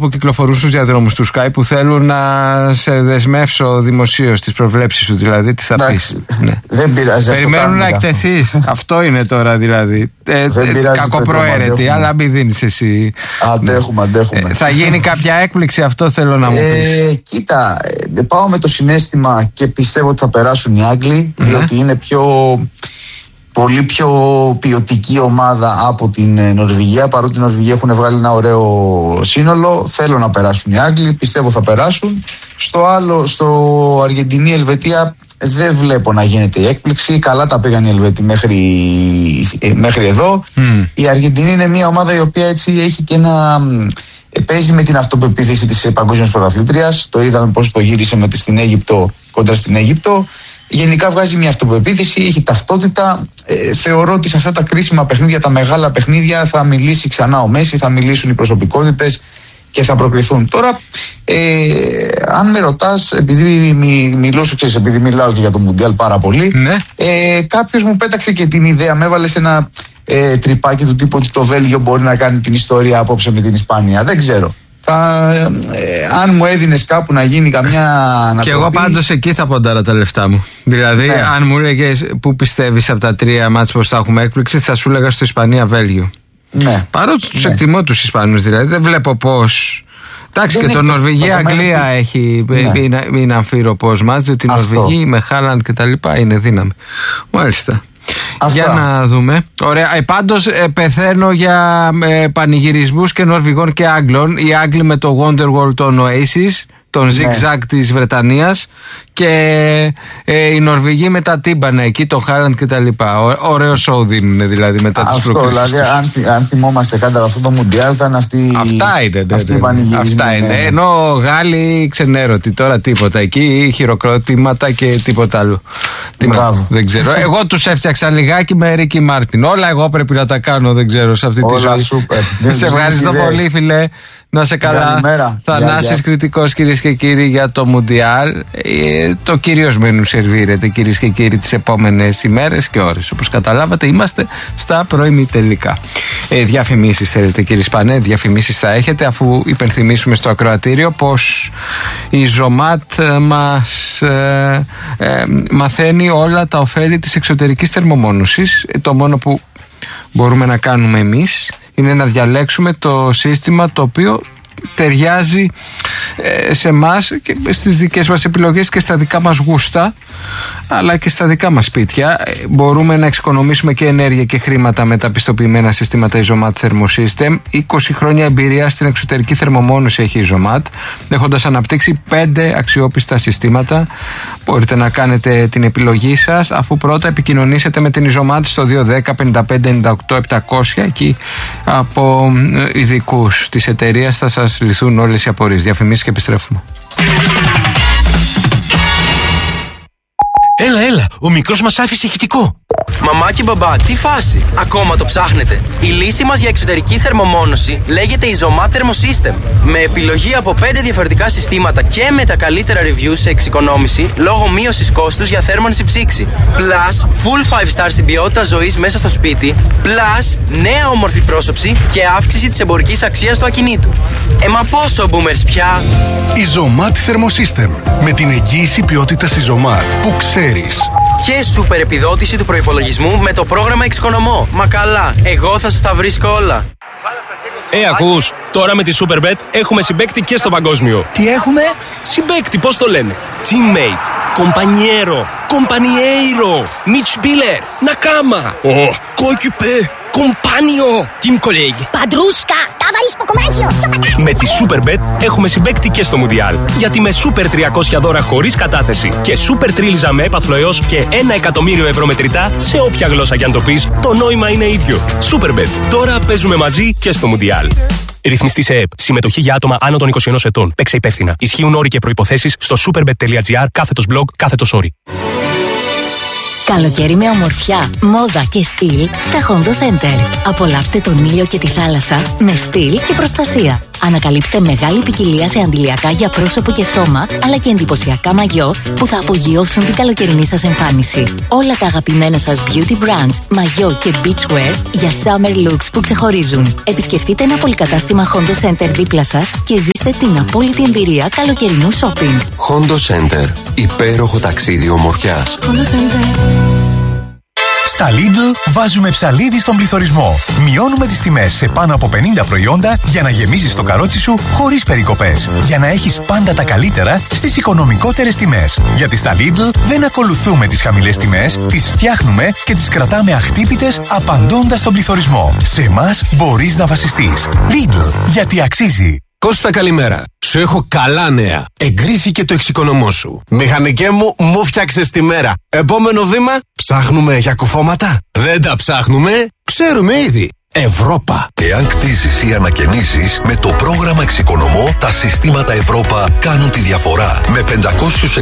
που κυκλοφορούν στους διαδρόμους του Sky που θέλουν να σε δεσμεύσω δημοσίως τις προβλέψεις σου, δηλαδή τι θα πεις. Ναι. Δεν πειράζει. Περιμένουν να εκτεθείς. Αυτό είναι τώρα δηλαδή. Κακοπροαίρετη, αλλά μην δίνεις εσύ. Αντέχουμε. Θα γίνει κάποια έκπληξη, αυτό θέλω να μου πεις. Κοίτα, πάω με το συναίσθημα και πιστεύω ότι θα περάσουν οι Άγγλοι, διότι είναι πολύ πιο ποιοτική ομάδα από την Νορβηγία. Παρότι οι Νορβηγοί έχουν βγάλει ένα ωραίο σύνολο, θέλω να περάσουν οι Άγγλοι, πιστεύω θα περάσουν. Στο Αργεντινή-Ελβετία δεν βλέπω να γίνεται η έκπληξη. Καλά τα πήγαν οι Ελβετοί μέχρι εδώ. Η Αργεντινή είναι μια ομάδα η οποία έτσι έχει και παίζει με την αυτοπεποίθηση της παγκόσμιας πρωταθλήτριας. Το είδαμε πώς το γύρισε κόντρα στην Αίγυπτο. Γενικά βγάζει μια αυτοπεποίθηση, έχει ταυτότητα. Θεωρώ ότι σε αυτά τα κρίσιμα παιχνίδια, τα μεγάλα παιχνίδια, θα μιλήσει ξανά ο Μέση, θα μιλήσουν οι προσωπικότητες και θα προκριθούν. Τώρα, αν με ρωτάς, επειδή επειδή μιλάω και για το Μουντιάλ πάρα πολύ, ναι. Κάποιος μου πέταξε και την ιδέα, με έβαλε σε ένα τρυπάκι του τύπου ότι το Βέλγιο μπορεί να κάνει την ιστορία απόψε με την Ισπανία. Δεν ξέρω. Αν μου έδινες κάπου να γίνει καμιά ανατροπή. Και εγώ πάντως εκεί θα ποντάρα τα λεφτά μου. Δηλαδή, αν μου έλεγες πού πιστεύεις από τα 3 μάτς πως θα έχουμε έκπληξη, θα σου έλεγα στο Ισπανία-Βέλγιο. Ναι. Παρότι τους εκτιμώ τους Ισπανούς, δηλαδή δεν βλέπω πως. Εντάξει, και το Νορβηγία-Αγγλία έχει. Μην αμφίρω πως μάτς, διότι οι Νορβηγοί με Χάλαντ και τα λοιπά είναι δύναμη. Μάλιστα. Αυτά. Για να δούμε. Ωραία. Πάντως πεθαίνω για πανηγυρισμούς και Νορβηγών και Άγγλων. Οι Άγγλοι με το Wonderwall των Oasis, τον Zig-Zag της Βρετανίας, και οι Νορβηγοί με τα τύμπανα εκεί, τον Χάλαντ και τα λοιπά. Ωραίο σοου δίνουν δηλαδή μετά τις προκρίσεις. Αυτό δηλαδή, αν θυμόμαστε κάτι από αυτό το Μουντιάλ, ήταν αυτή. Αυτά είναι. Αυτά είναι. Ενώ Γάλλοι ξενέρωτοι, τώρα τίποτα. Εκεί χειροκρότηματα και τίποτα άλλο. Δεν ξέρω. Εγώ τους έφτιαξα λιγάκι με Ρίκι Μάρτιν. Όλα εγώ πρέπει να τα κάνω, δεν ξέρω, σε αυτή τη ζωή. Σε ευχαριστώ πολύ, φίλε. Να σε καλά. Θανάσης Κρητικός, κυρίες και κύριοι, για το Μουντιάλ. Το κυρίως μενού σερβίρεται, κυρίες και κύριοι, τις επόμενες ημέρες και ώρες. Όπως καταλάβατε, είμαστε στα προημιτελικά. Διαφημίσεις θέλετε, κύριε Σπανέ? Διαφημίσεις θα έχετε, αφού υπενθυμίσουμε στο ακροατήριο πως η Ζωμάτ μας μαθαίνει όλα τα ωφέλη της εξωτερικής θερμομόνωσης. Το μόνο που μπορούμε να κάνουμε εμείς είναι να διαλέξουμε το σύστημα το οποίο ταιριάζει σε εμάς και στις δικές μας επιλογές και στα δικά μας γούστα, αλλά και στα δικά μας σπίτια. Μπορούμε να εξοικονομήσουμε και ενέργεια και χρήματα με τα πιστοποιημένα συστήματα Isomat Thermosystem. 20 χρόνια εμπειρία στην εξωτερική θερμομόνωση έχει η Isomat, έχοντας αναπτύξει 5 αξιόπιστα συστήματα. Μπορείτε να κάνετε την επιλογή σας, αφού πρώτα επικοινωνήσετε με την Isomat στο 210 55 98 700. Εκεί από ειδικούς της εταιρείας θα σας λυθούν όλες οι απορίες. Διαφημίσεις και επιστρέφουμε. Έλα, ο μικρός μας άφησε ηχητικό. Μαμά και μπαμπά, τι φάση? Ακόμα το ψάχνετε? Η λύση μας για εξωτερική θερμομόνωση λέγεται Isomat Thermosystem. Με επιλογή από 5 διαφορετικά συστήματα και με τα καλύτερα reviews σε εξοικονόμηση λόγω μείωσης κόστους για θέρμανση ψήξη. Plus, full 5 star στην ποιότητα ζωής μέσα στο σπίτι. Plus, νέα όμορφη πρόσωψη και αύξηση της εμπορικής αξίας του ακινήτου. Μα πόσο boomers πια? Isomat Thermosystem. Με την εγγύηση ποιότητας Isomat που ξέρεις. Και σούπερ επιδότηση του προϋπολογισμού με το πρόγραμμα Εξοικονομώ. Μα καλά, εγώ θα σας τα βρίσκω όλα. Ακούς, τώρα με τη Superbet έχουμε συμπαίκτη και στο παγκόσμιο. Τι έχουμε? Συμπαίκτη, πώς το λένε? Teammate, compañero, compañeiro, Mitspieler, Nakama, coéquipier, compagno, team colleague, Παντρούσκα, ταβαρίσκο κομμάτσιο. Με τη Superbet έχουμε συμπαίκτη και στο Μουντιάλ. Γιατί με Super 300 δώρα χωρίς κατάθεση και Super τρίλιζα με έπαθλο έως και 1 εκατομμύριο ευρώ μετρητά, σε όποια γλώσσα κι αν το πεις, το νόημα είναι ίδιο. Superbet. Τώρα παίζουμε μαζί και στο Μουντιάλ. Ρυθμιστή σε ΕΕΠ. Συμμετοχή για άτομα άνω των 21 ετών. Παίξε υπεύθυνα. Ισχύουν όροι και προϋποθέσεις στο superbet.gr/blog/όροι. Καλοκαίρι με ομορφιά, μόδα και στυλ στα Hondo Center. Απολαύστε τον ήλιο και τη θάλασσα με στυλ και προστασία. Ανακαλύψτε μεγάλη ποικιλία σε αντιλιακά για πρόσωπο και σώμα, αλλά και εντυπωσιακά μαγιό που θα απογειώσουν την καλοκαιρινή σας εμφάνιση. Όλα τα αγαπημένα σας beauty brands, μαγιό και beachwear για summer looks που ξεχωρίζουν. Επισκεφτείτε ένα πολυκατάστημα Hondo Center δίπλα σας και ζήστε την απόλυτη εμπειρία καλοκαιρινού shopping. Hondo Center. Υπέροχο ταξίδι ομορφιάς. Στα Lidl βάζουμε ψαλίδι στον πληθωρισμό. Μειώνουμε τις τιμές σε πάνω από 50 προϊόντα για να γεμίζεις το καρότσι σου χωρίς περικοπές. Για να έχεις πάντα τα καλύτερα στις οικονομικότερες τιμές. Γιατί στα Lidl δεν ακολουθούμε τις χαμηλές τιμές, τις φτιάχνουμε και τις κρατάμε αχτύπητες απαντώντας στον πληθωρισμό. Σε εμάς μπορείς να βασιστείς. Lidl, γιατί αξίζει. Κώστα, καλημέρα. Σου έχω καλά νέα. Εγκρίθηκε το εξοικονομώ σου. Μηχανικέ μου φτιάξες τη μέρα. Επόμενο βήμα, ψάχνουμε για κουφώματα. Δεν τα ψάχνουμε, ξέρουμε ήδη. Ευρώπα. Εάν κτίσεις ή ανακαινήσεις, με το πρόγραμμα Εξοικονομώ, τα συστήματα Ευρώπα κάνουν τη διαφορά. Με 500